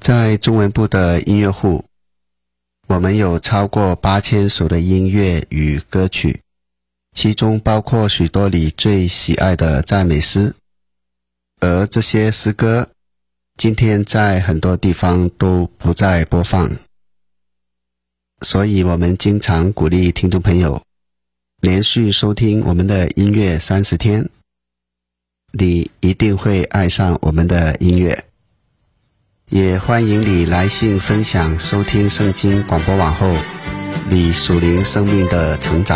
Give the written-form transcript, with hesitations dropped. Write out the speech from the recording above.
在中文部的音乐库，我们有超过8000首的音乐与歌曲，其中包括许多你最喜爱的赞美诗，而这些诗歌今天在很多地方都不再播放，所以我们经常鼓励听众朋友连续收听我们的音乐30天，你一定会爱上我们的音乐。也欢迎你来信分享收听圣经广播网后你属灵生命的成长。